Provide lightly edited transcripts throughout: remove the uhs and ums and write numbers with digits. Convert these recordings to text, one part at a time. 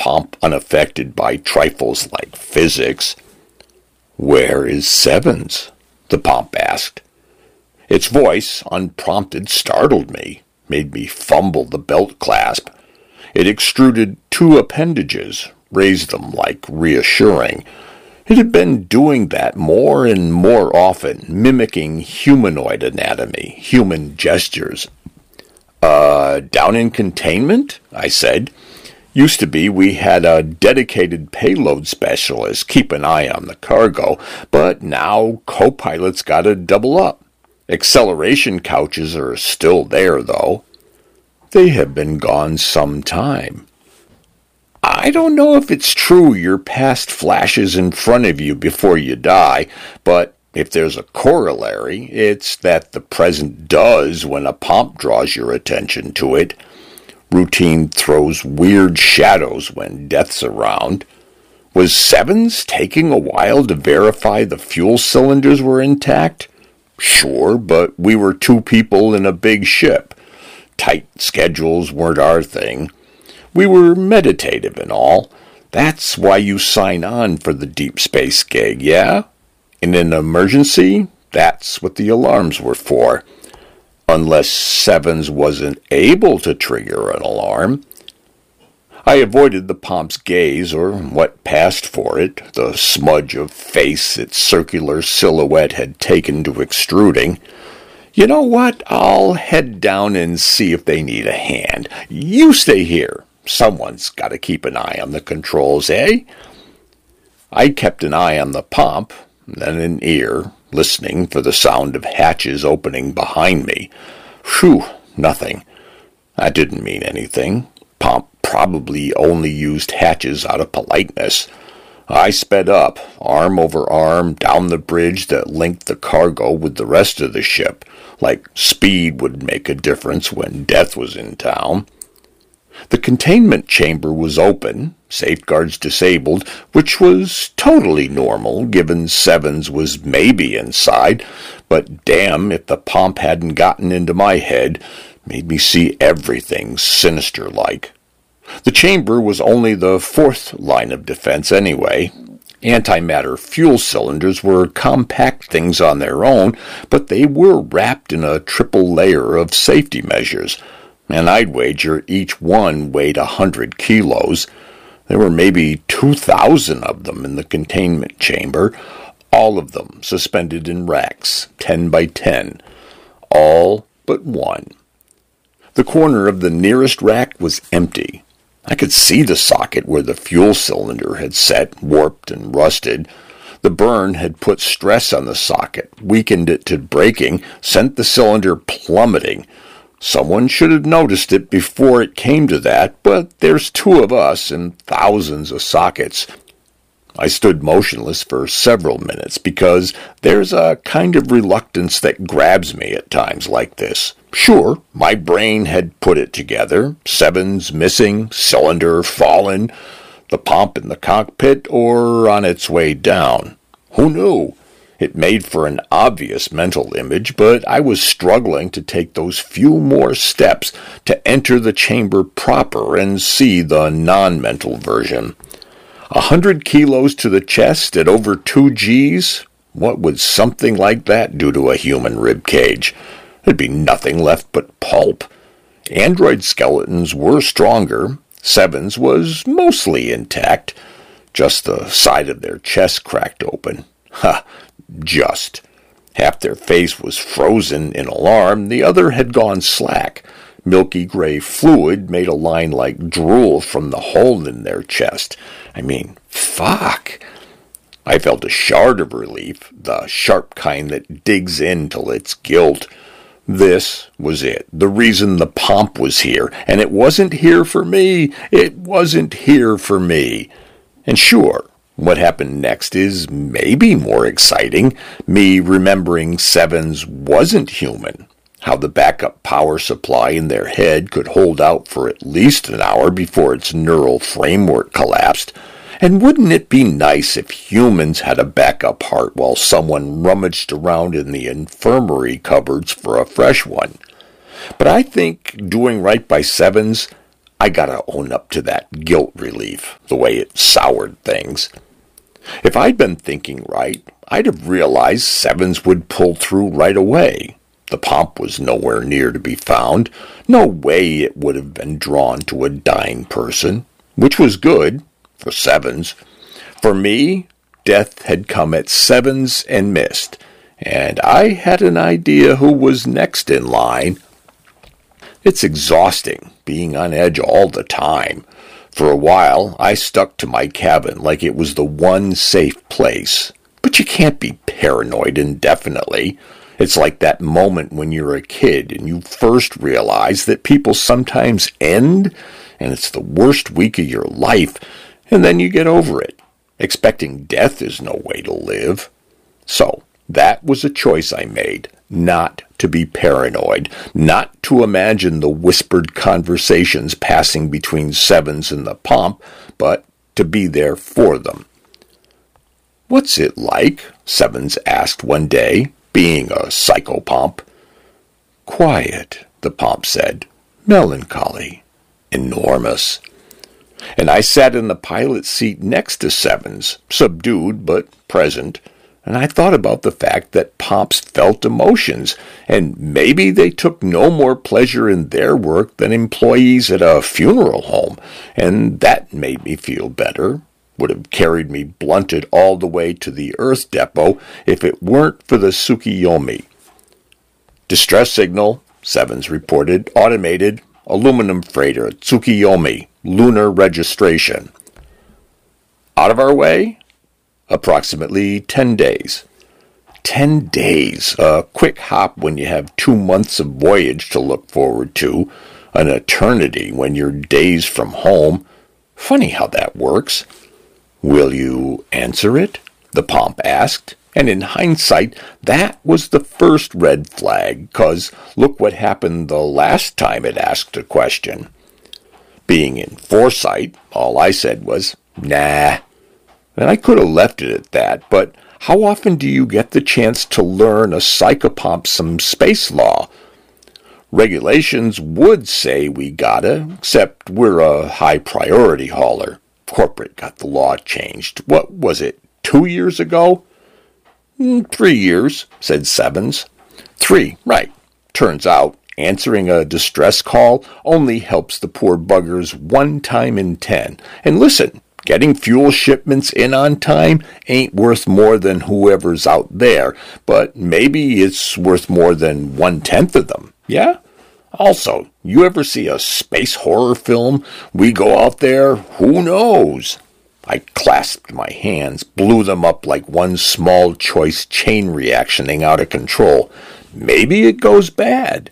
Pomp unaffected by trifles like physics. "Where is Sevens?" the Pomp asked. Its voice, unprompted, startled me, made me fumble the belt clasp. It extruded two appendages, raised them like reassuring. It had been doing that more and more often, mimicking humanoid anatomy, human gestures. Down in containment?" I said. "Used to be we had a dedicated payload specialist keep an eye on the cargo, but now co-pilots gotta double up. Acceleration couches are still there, though." "They have been gone some time." "I don't know if it's true your past flashes in front of you before you die, but if there's a corollary, it's that the present does when a Pomp draws your attention to it. Routine throws weird shadows when death's around. Was Sevens taking a while to verify the fuel cylinders were intact? Sure, but we were two people in a big ship. Tight schedules weren't our thing. We were meditative and all. That's why you sign on for the deep space gig, yeah? In an emergency, that's what the alarms were for. Unless Sevens wasn't able to trigger an alarm." I avoided the Pomp's gaze, or what passed for it, the smudge of face its circular silhouette had taken to extruding. "You know what? I'll head down and see if they need a hand. You stay here. Someone's got to keep an eye on the controls, eh?" I kept an eye on the Pomp, then an ear, listening for the sound of hatches opening behind me. Phew, nothing. That didn't mean anything. Pomp probably only used hatches out of politeness. I sped up, arm over arm, down the bridge that linked the cargo with the rest of the ship, like speed would make a difference when death was in town. The containment chamber was open, safeguards disabled, which was totally normal, given Sevens was maybe inside, but damn if the Pomp hadn't gotten into my head, made me see everything sinister-like. The chamber was only the fourth line of defense anyway. Antimatter fuel cylinders were compact things on their own, but they were wrapped in a triple layer of safety measures, and I'd wager each one weighed 100 kilos. There were maybe 2,000 of them in the containment chamber, all of them suspended in racks, 10 by 10, all but one. The corner of the nearest rack was empty. I could see the socket where the fuel cylinder had set, warped and rusted. The burn had put stress on the socket, weakened it to breaking, sent the cylinder plummeting. Someone should have noticed it before it came to that, but there's two of us and thousands of sockets. I stood motionless for several minutes because there's a kind of reluctance that grabs me at times like this. Sure, my brain had put it together. Sevens missing, cylinder fallen, the Pomp in the cockpit, or on its way down. Who knew? It made for an obvious mental image, but I was struggling to take those few more steps to enter the chamber proper and see the non-mental version. 100 kilos to the chest at over 2 Gs? What would something like that do to a human rib cage? There'd be nothing left but pulp. Android skeletons were stronger. Sevens was mostly intact. Just the side of their chest cracked open. Ha! Just. Half their face was frozen in alarm, the other had gone slack. Milky gray fluid made a line like drool from the hole in their chest. I mean, fuck. I felt a shard of relief, the sharp kind that digs in till it's guilt. This was it, the reason the Pomp was here, and it wasn't here for me. It wasn't here for me. And sure, what happened next is maybe more exciting. Me remembering Sevens wasn't human. How the backup power supply in their head could hold out for at least an hour before its neural framework collapsed. And wouldn't it be nice if humans had a backup heart while someone rummaged around in the infirmary cupboards for a fresh one? But I think doing right by Sevens, I gotta own up to that guilt relief, the way it soured things. If I'd been thinking right, I'd have realized Sevens would pull through right away. The pomp was nowhere near to be found. No way it would have been drawn to a dying person, which was good for Sevens. For me, death had come at Sevens and missed, and I had an idea who was next in line. It's exhausting being on edge all the time. For a while, I stuck to my cabin like it was the one safe place. But you can't be paranoid indefinitely. It's like that moment when you're a kid and you first realize that people sometimes end, and it's the worst week of your life, and then you get over it. Expecting death is no way to live. So, that was a choice I made, not to be paranoid, not to imagine the whispered conversations passing between Sevens and the pomp, but to be there for them. "What's it like?" Sevens asked one day, being a psychopomp. "Quiet," the pomp said. "Melancholy. Enormous." And I sat in the pilot seat next to Sevens, subdued but present, and I thought about the fact that pomps felt emotions, and maybe they took no more pleasure in their work than employees at a funeral home, and that made me feel better. Would have carried me blunted all the way to the Earth depot if it weren't for the Tsukiyomi. "Distress signal," Sevens reported. "Automated. Aluminum freighter. Tsukiyomi. Lunar registration." "Out of our way?" "Approximately 10 days. 10 days. A quick hop when you have 2 months of voyage to look forward to. An eternity when you're days from home. Funny how that works." "Will you answer it?" the pomp asked. And in hindsight, that was the first red flag, 'cause look what happened the last time it asked a question. Being in foresight, all I said was, "Nah." And I could have left it at that, but how often do you get the chance to learn a psychopomp some space law? Regulations would say we gotta, except we're a high-priority hauler. Corporate got the law changed. What was it, 2 years ago? 3 years, said Sevens. 3, right. Turns out answering a distress call only helps the poor buggers 1 time in 10. And listen, getting fuel shipments in on time ain't worth more than whoever's out there, but maybe it's worth more than 1/10 of them, yeah? Also, you ever see a space horror film? We go out there, who knows? I clasped my hands, blew them up like one small choice chain reactioning out of control. Maybe it goes bad.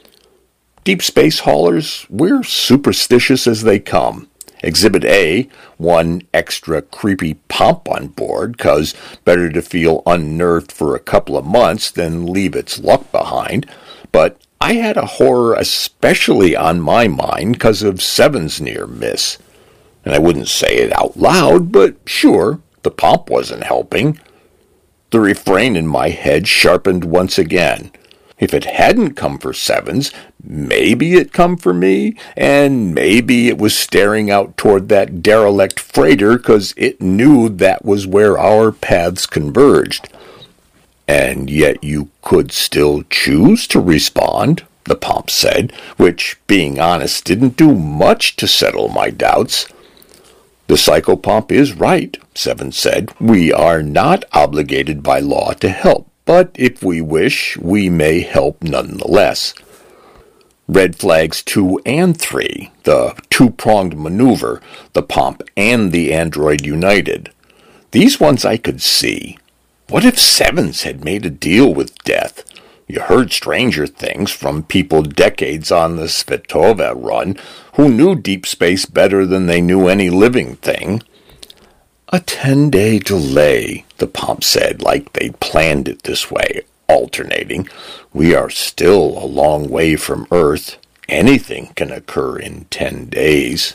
Deep space haulers, we're superstitious as they come. Exhibit A, one extra creepy pomp on board, 'cause better to feel unnerved for a couple of months than leave its luck behind. But I had a horror especially on my mind 'cause of Sevens' near miss. And I wouldn't say it out loud, but sure, the pomp wasn't helping. The refrain in my head sharpened once again. If it hadn't come for Sevens, maybe it come for me, and maybe it was staring out toward that derelict freighter 'cause it knew that was where our paths converged. "And yet you could still choose to respond," the pomp said, which, being honest, didn't do much to settle my doubts. "The psychopomp is right," Sevens said. "We are not obligated by law to help, but if we wish, we may help nonetheless." Red flags 2 and 3, the two-pronged maneuver, the pomp and the android united. These ones I could see. What if Sevens had made a deal with death? You heard stranger things from people decades on the Svetova run who knew deep space better than they knew any living thing. "A 10-day delay," the pomp said, like they'd planned it this way, alternating. "We are still a long way from Earth. Anything can occur in 10 days.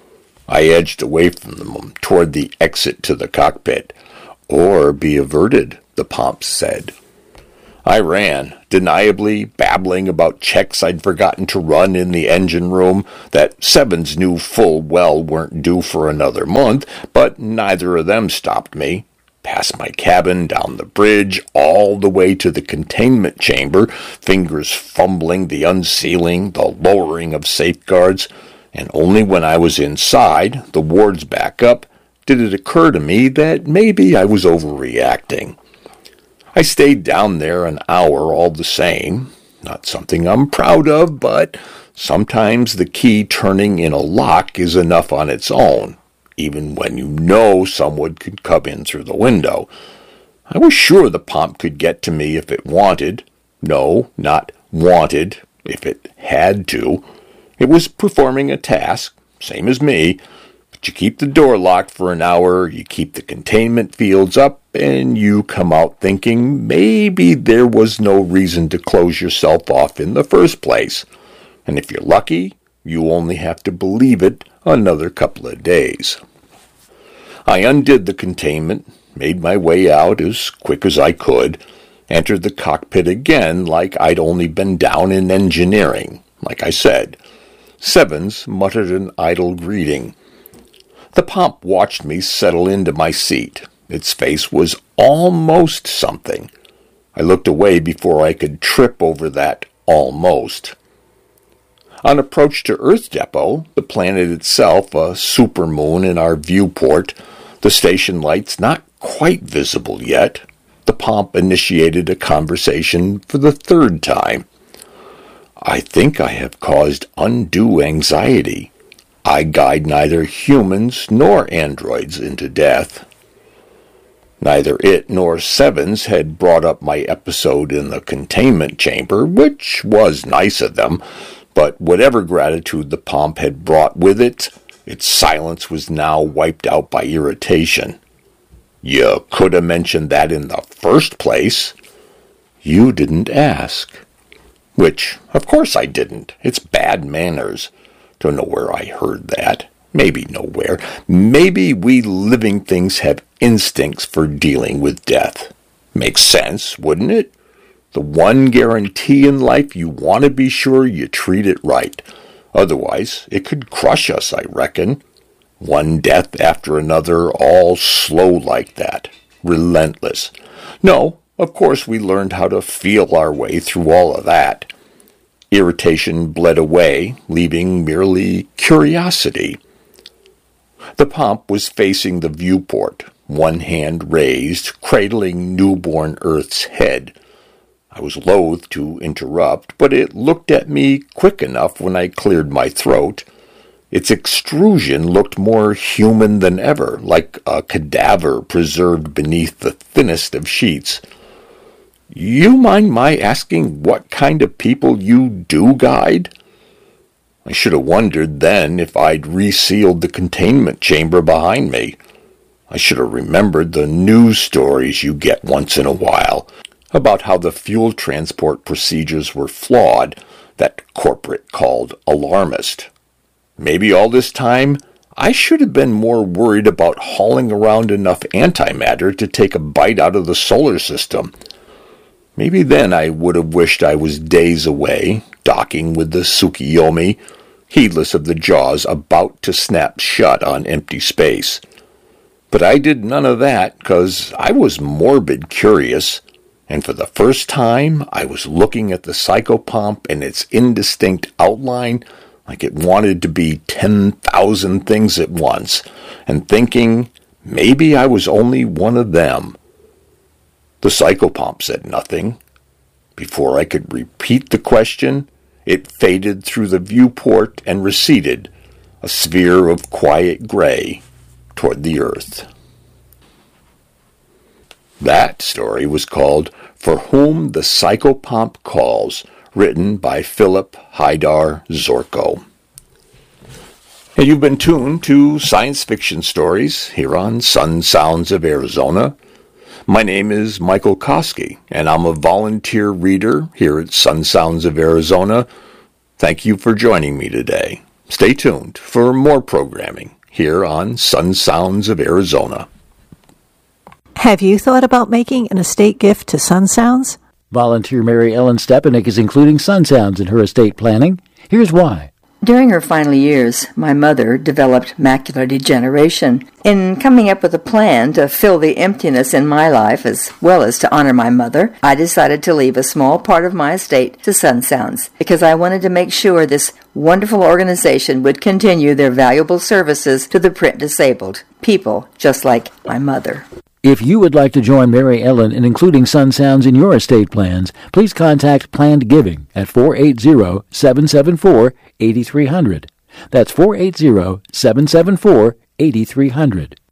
I edged away from them toward the exit to the cockpit. "Or be averted," the pomp said. I ran, deniably babbling about checks I'd forgotten to run in the engine room that Sevens knew full well weren't due for another month, but neither of them stopped me. Past my cabin, down the bridge, all the way to the containment chamber, fingers fumbling the unsealing, the lowering of safeguards, and only when I was inside, the wards back up, did it occur to me that maybe I was overreacting. I stayed down there an hour all the same, not something I'm proud of, but sometimes the key turning in a lock is enough on its own, even when you know someone could come in through the window. I was sure the pomp could get to me if it wanted. No, not wanted, if it had to. It was performing a task, same as me, but you keep the door locked for an hour, you keep the containment fields up, and you come out thinking maybe there was no reason to close yourself off in the first place. And if you're lucky, you only have to believe it another couple of days. I undid the containment, made my way out as quick as I could, entered the cockpit again like I'd only been down in engineering. Like I said, Sevens muttered an idle greeting. The pomp watched me settle into my seat. Its face was almost something. I looked away before I could trip over that almost. On approach to Earth Depot, the planet itself a supermoon in our viewport, the station lights not quite visible yet, the pomp initiated a conversation for the third time. I think I have caused undue anxiety. I guide neither humans nor androids into death. Neither it nor Sevens had brought up my episode in the containment chamber, which was nice of them, but whatever gratitude the pomp had brought with it, its silence was now wiped out by irritation. You could have mentioned that in the first place. You didn't ask. Which, of course I didn't. It's bad manners. Don't know where I heard that. Maybe nowhere. Maybe we living things have instincts for dealing with death. Makes sense, wouldn't it? The one guarantee in life, you want to be sure you treat it right. Otherwise, it could crush us, I reckon. One death after another, all slow like that. Relentless. No, of course we learned how to feel our way through all of that. Irritation bled away, leaving merely curiosity. The pomp was facing the viewport, one hand raised, cradling newborn Earth's head. I was loath to interrupt, but it looked at me quick enough when I cleared my throat. Its extrusion looked more human than ever, like a cadaver preserved beneath the thinnest of sheets. You mind my asking what kind of people you do guide? I should have wondered then if I'd resealed the containment chamber behind me. I should have remembered the news stories you get once in a while about how the fuel transport procedures were flawed, that corporate called alarmist. Maybe all this time I should have been more worried about hauling around enough antimatter to take a bite out of the solar system. Maybe then I would have wished I was days away, docking with the Tsukiyomi, heedless of the jaws about to snap shut on empty space. But I did none of that, 'cause I was morbid curious, and for the first time I was looking at the psychopomp and its indistinct outline like it wanted to be 10,000 things at once, and thinking maybe I was only one of them. The psychopomp said nothing. Before I could repeat the question, it faded through the viewport and receded, a sphere of quiet gray, toward the earth. That story was called For Whom the Psychopomp Calls, written by Philip Haidar Zorko. And you've been tuned to Science Fiction Stories here on Sun Sounds of Arizona. My name is Michael Koski, and I'm a volunteer reader here at Sun Sounds of Arizona. Thank you for joining me today. Stay tuned for more programming here on Sun Sounds of Arizona. Have you thought about making an estate gift to Sun Sounds? Volunteer Mary Ellen Stepanek is including sun sounds in her estate planning. Here's why. During her final years, my mother developed macular degeneration. In coming up with a plan to fill the emptiness in my life as well as to honor my mother, I decided to leave a small part of my estate to Sun Sounds because I wanted to make sure this wonderful organization would continue their valuable services to the print disabled, people just like my mother. If you would like to join Mary Ellen in including sun sounds in your estate plans, please contact Planned Giving at 480-774-8300. That's 480-774-8300.